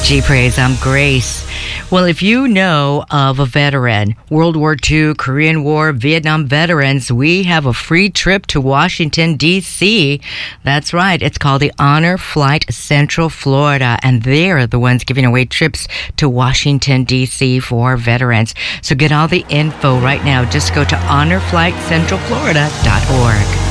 G Praise. I'm Grace. Well, if you know of a veteran, World War II, Korean War, Vietnam veterans, we have a free trip to Washington, D.C. That's right. It's called the Honor Flight Central Florida, and they're the ones giving away trips to Washington, D.C. for veterans. So get all the info right now. Just go to honorflightcentralflorida.org.